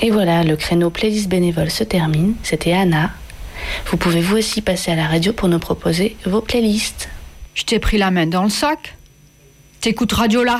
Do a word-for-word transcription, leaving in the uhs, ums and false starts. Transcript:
Et voilà, le créneau playlist bénévole se termine. C'était Anna. Vous pouvez vous aussi passer à la radio pour nous proposer vos playlists. Je t'ai pris la main dans le sac. T'écoutes Radio Larzac ?